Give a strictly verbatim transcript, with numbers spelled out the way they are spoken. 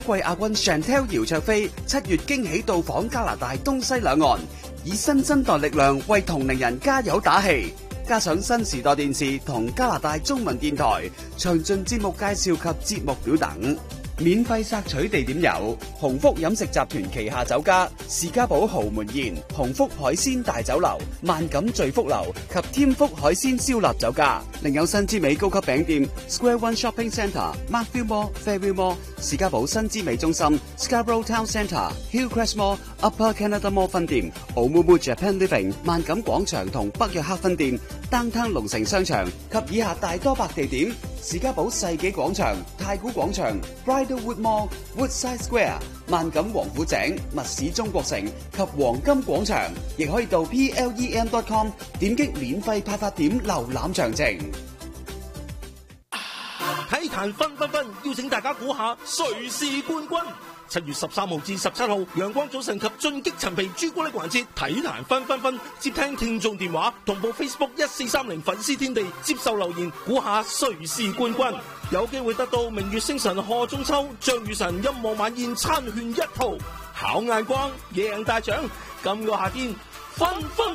季亞軍 Chantel 姚焯菲七月驚喜到訪加拿大東西兩岸，以新生代力量為同齡人加油打氣。加上新時代電視同加拿大中文電台詳盡節目介紹及節目表等。免費索取地點有鴻福飲食集團旗下酒家士嘉堡豪門宴、鴻福海鮮大酒樓、萬錦聚福樓及添福海鮮燒臘酒家。另有新之美高級餅店 Square One Shopping Centre、Markville Mall、Fairview Mall、士嘉堡新之美中心、Scarborough Town Centre、Hillcrest Mall、Upper Canada Mall 分店、Oumuamua Japan Living、萬錦廣場同北約克分店、Downtown 龍城商場及以下大多百地點。士嘉堡世紀廣場、太古廣場、Bridlewood Mall、Woodside Square、萬錦王府井、密市中國城及黃金廣場，亦可以到 P L E M dot com 點擊免費派發點瀏覽詳情。 體壇分分分，邀請大家估下誰是冠軍。七月十三號至十七號，陽光早晨及進擊陳皮朱古力環節，體壇分分分，接聽聽眾電話，同步 Facebook 一四三零粉絲天地接受留言，估下誰是冠軍，有機會得到明月星辰賀中秋、張雨晨音樂晚宴餐券一套，考眼光贏大獎，今個夏天分分